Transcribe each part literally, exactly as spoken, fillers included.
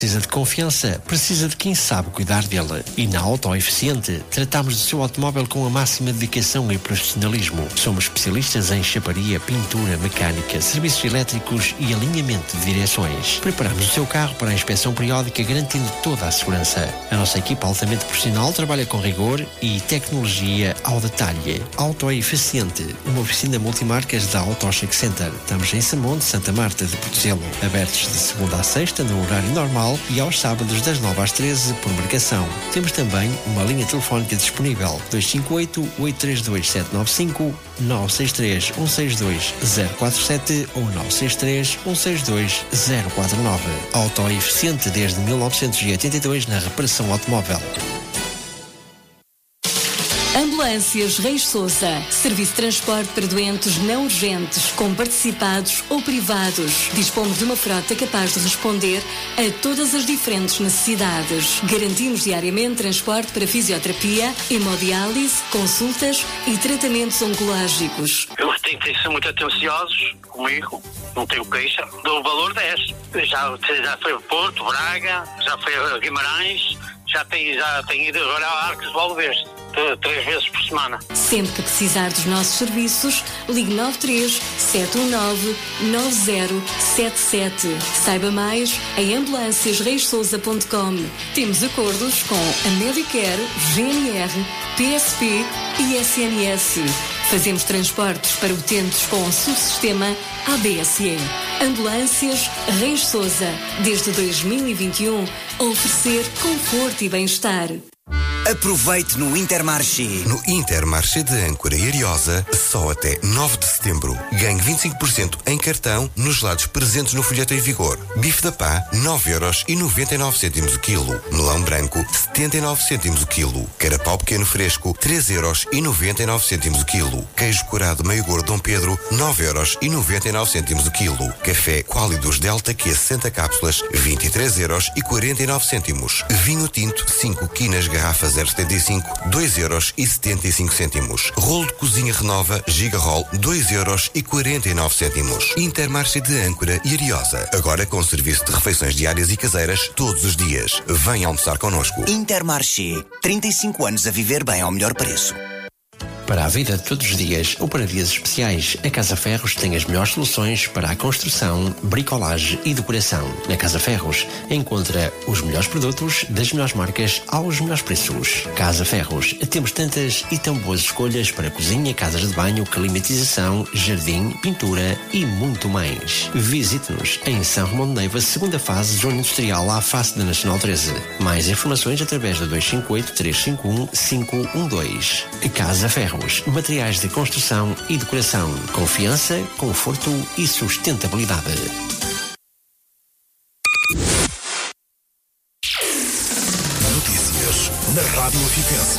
Precisa de confiança, precisa de quem sabe cuidar dele. E na Auto Eficiente, tratamos do seu automóvel com a máxima dedicação e profissionalismo. Somos especialistas em chaparia, pintura, mecânica, serviços elétricos e alinhamento de direções. Preparamos o seu carro para a inspeção periódica, garantindo toda a segurança. A nossa equipa altamente profissional trabalha com rigor e tecnologia ao detalhe. Auto Eficiente, uma oficina multimarcas da Auto Check Center. Estamos em Samonte, Santa Marta de Portela. Abertos de segunda a sexta, no horário normal, e aos sábados das nove às treze por marcação. Temos também uma linha telefónica disponível dois cinco oito, oito três dois, sete nove cinco, nove seis três, um seis dois, zero quatro sete ou nove seis três, um seis dois, zero quatro nove. Auto Eficiente desde mil novecentos e oitenta e dois na reparação automóvel. Ambulâncias Reis Sousa. Serviço de transporte para doentes não urgentes, com participados ou privados. Dispomos de uma frota capaz de responder a todas as diferentes necessidades. Garantimos diariamente transporte para fisioterapia, hemodiálise, consultas e tratamentos oncológicos. Eu tenho que ser muito atenciosos comigo, não tenho queixa. Dou o valor dez. Já, já foi a Porto, Braga, já foi a Guimarães, já tem, já tem ido agora a Arcos de Valdevez. Três vezes por semana. Sempre que precisar dos nossos serviços, ligue nove três sete um nove nove zero sete sete. Saiba mais em ambulâncias reis sousa ponto com. Temos acordos com a Medicare, G N R, P S P e S N S. Fazemos transportes para utentes com o subsistema A B S E. Ambulâncias Reis Sousa, desde dois mil e vinte e um, a oferecer conforto e bem-estar. Aproveite no Intermarché. No Intermarché de Âncora e Ariosa, só até nove de setembro. Ganhe vinte e cinco por cento em cartão nos gelados presentes no folheto em vigor. Bife da Pá, nove euros e noventa e nove cêntimos o quilo. Melão branco, setenta e nove cêntimos o quilo. Carapau pequeno fresco, três euros e noventa e nove cêntimos o quilo. Queijo curado meio gordo Dom Pedro, nove euros e noventa e nove cêntimos o quilo. Café Qualidos Delta Q sessenta cápsulas, vinte e três euros e quarenta e nove cêntimos. Vinho tinto, cinco quinas garrafas zero setenta e cinco, dois euros e setenta e cinco cêntimos. Rolo de cozinha Renova Gigarol, dois euros e quarenta e nove cêntimos. Intermarché de Âncora e Ariosa. Agora com serviço de refeições diárias e caseiras todos os dias. Venha almoçar connosco. Intermarché. trinta e cinco anos a viver bem ao melhor preço. Para a vida de todos os dias ou para dias especiais, a Casa Ferros tem as melhores soluções para a construção, bricolagem e decoração. Na Casa Ferros encontra os melhores produtos das melhores marcas aos melhores preços. Casa Ferros, temos tantas e tão boas escolhas para cozinha, casas de banho, climatização, jardim, pintura e muito mais. Visite-nos em São Romão de Neiva, segunda fase, zona industrial, à face da Nacional treze. Mais informações através da dois cinco oito, três cinco um, cinco um dois. Casa Ferros. Materiais de construção e decoração. Confiança, conforto e sustentabilidade. Notícias na Rádio Afiquense.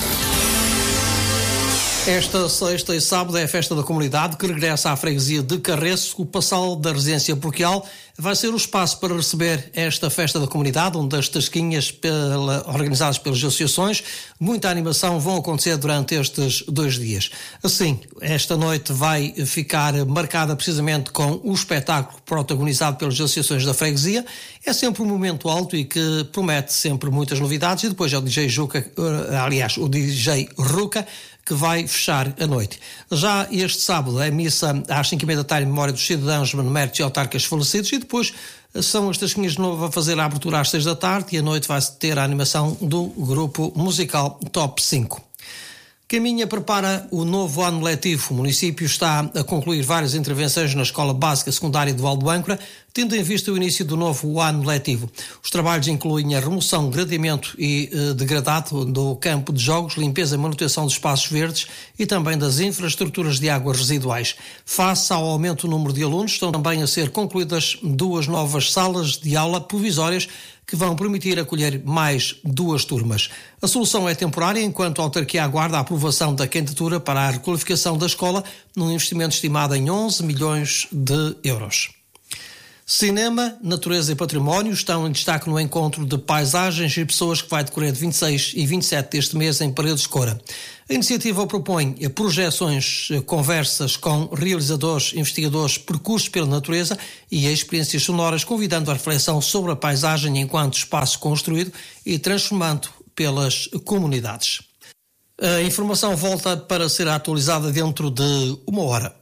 Esta sexta e sábado é a festa da comunidade que regressa à freguesia de Carreço. O Passal da Residência Paroquial vai ser o espaço para receber esta festa da comunidade, onde as tasquinhas pela, organizadas pelas associações, muita animação, vão acontecer durante estes dois dias. Assim, esta noite vai ficar marcada precisamente com o espetáculo protagonizado pelas associações da freguesia. É sempre um momento alto e que promete sempre muitas novidades. E depois é o D J Juca, aliás, o D J Ruca, que vai fechar a noite. Já este sábado é missa às cinco e meia da tarde em memória dos cidadãos, beneméritos e autarcas falecidos, e depois são as tasquinhas de novo a fazer a abertura às seis da tarde e à noite vai ter a animação do grupo musical Top cinco. Caminha prepara o novo ano letivo. O município está a concluir várias intervenções na Escola Básica Secundária de Val do Âncora, tendo em vista o início do novo ano letivo. Os trabalhos incluem a remoção, gradeamento e eh, degradado do campo de jogos, limpeza e manutenção dos espaços verdes e também das infraestruturas de águas residuais. Face ao aumento do número de alunos, estão também a ser concluídas duas novas salas de aula provisórias que vão permitir acolher mais duas turmas. A solução é temporária, enquanto a autarquia aguarda a aprovação da candidatura para a requalificação da escola, num investimento estimado em onze milhões de euros. Cinema, natureza e património estão em destaque no encontro de paisagens e pessoas que vai decorrer de vinte e seis e vinte e sete deste mês em Paredes de Coura. A iniciativa propõe projeções, conversas com realizadores, investigadores, percursos pela natureza e experiências sonoras, convidando a reflexão sobre a paisagem enquanto espaço construído e transformando pelas comunidades. A informação volta para ser atualizada dentro de uma hora.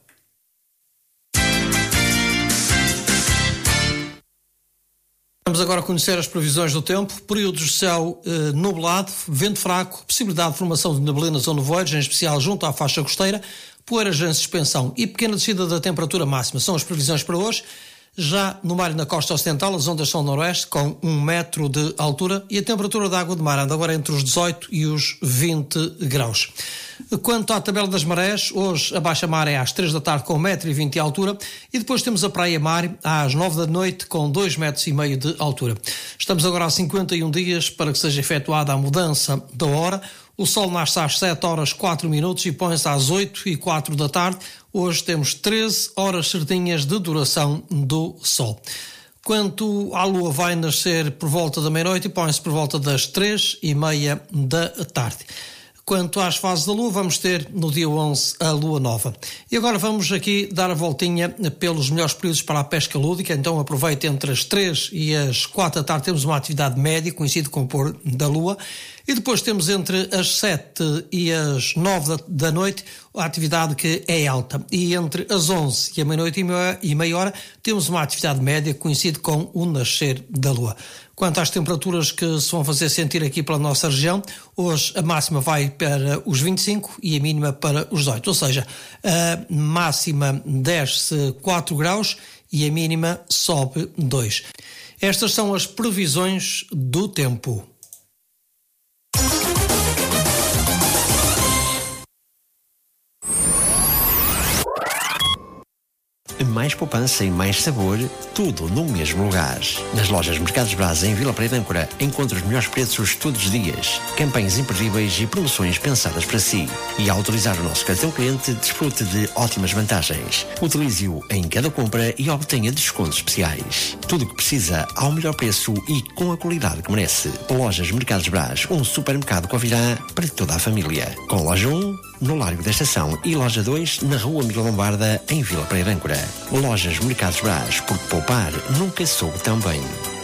Vamos agora conhecer as previsões do tempo. Períodos de céu eh, nublado, vento fraco, possibilidade de formação de neblinas ou nevoeiros, em especial junto à faixa costeira, poeiras em suspensão e pequena descida da temperatura máxima. São as previsões para hoje. Já no mar e na costa ocidental, as ondas são noroeste, com um metro de altura, e a temperatura da água de mar anda agora entre os dezoito e os vinte graus. Quanto à tabela das marés, hoje a baixa mar é às três da tarde com um metro e vinte de altura, e depois temos a praia mar às nove da noite com dois metros e meio de altura. Estamos agora há cinquenta e um dias para que seja efetuada a mudança da hora. O sol nasce às sete horas quatro minutos e põe-se às oito e quatro da tarde. Hoje temos treze horas certinhas de duração do sol. Quanto à lua, vai nascer por volta da meia-noite e põe-se por volta das três e meia da tarde. Quanto às fases da lua, vamos ter no dia onze a lua nova. E agora vamos aqui dar a voltinha pelos melhores períodos para a pesca lúdica. Então aproveite entre as três e as quatro da tarde, temos uma atividade média, coincide com o pôr da lua. E depois temos entre as sete e as nove da noite a atividade que é alta. E entre as onze e a meia-noite e meia hora temos uma atividade média que coincide com o nascer da lua. Quanto às temperaturas que se vão fazer sentir aqui pela nossa região, hoje a máxima vai para os vinte e cinco e a mínima para os dezoito. Ou seja, a máxima desce quatro graus e a mínima sobe dois. Estas são as previsões do tempo. Mais poupança e mais sabor, tudo no mesmo lugar. Nas lojas Mercados Brás em Vila Praia de Âncora, encontra os melhores preços todos os dias, campanhas imperdíveis e promoções pensadas para si. E ao utilizar o nosso cartão cliente, desfrute de ótimas vantagens. Utilize-o em cada compra e obtenha descontos especiais. Tudo o que precisa ao melhor preço e com a qualidade que merece. Lojas Mercados Brás, um supermercado Covirá para toda a família. Com loja um, no Largo da Estação, e loja dois, na Rua Miguel Lombarda, em Vila Praia de Âncora. Lojas Mercados Brás, porque poupar nunca soube tão bem.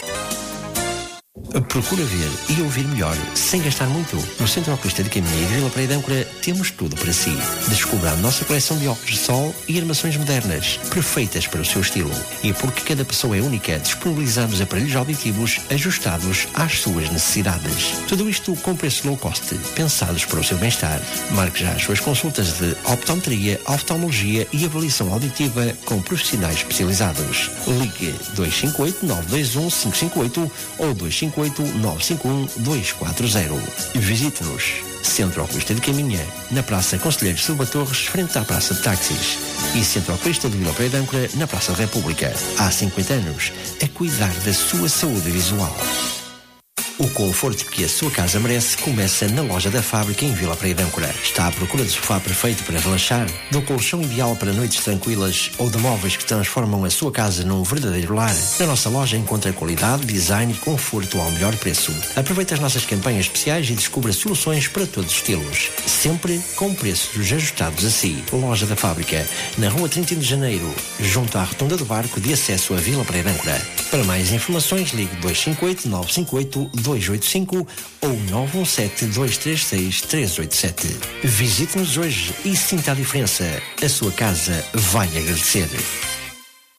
Procura ver e ouvir melhor, sem gastar muito. No Centro Oculista de Caminha e Vila Praia de Âncora temos tudo para si. Descubra a nossa coleção de óculos de sol e armações modernas, perfeitas para o seu estilo. E porque cada pessoa é única, disponibilizamos aparelhos auditivos ajustados às suas necessidades. Tudo isto com preço low cost, pensados para o seu bem-estar. Marque já as suas consultas de optometria, oftalmologia e avaliação auditiva com profissionais especializados. Ligue dois cinco oito, nove dois um, cinco cinco oito ou dois cinco oito, nove cinco um, dois quatro zero. Visite-nos. Centro Oculista de Caminha, na Praça Conselheiro Silva Torres, frente à Praça de Táxis. E Centro Oculista de Vila Praia de Âncora, na Praça da República. Há cinquenta anos, a cuidar da sua saúde visual. O conforto que a sua casa merece começa na loja da Fábrica em Vila Praia de Âncora. Está à procura de sofá perfeito para relaxar, do colchão ideal para noites tranquilas ou de móveis que transformam a sua casa num verdadeiro lar? Na nossa loja encontra qualidade, design e conforto ao melhor preço. Aproveite as nossas campanhas especiais e descubra soluções para todos os estilos. Sempre com preços ajustados a si. Loja da Fábrica, na Rua trinta de Janeiro, junto à Rotunda do Barco de acesso a Vila Praia de Âncora. Para mais informações, ligue dois cinco oito, nove cinco oito, dois oito cinco ou nove um sete, dois três seis, três oito sete. Visite-nos hoje e sinta a diferença. A sua casa vai agradecer.